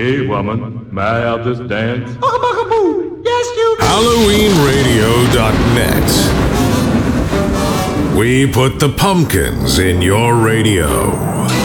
Hey woman, may I have this dance? Yes, you. HalloweenRadio.net. We put the pumpkins in your radio.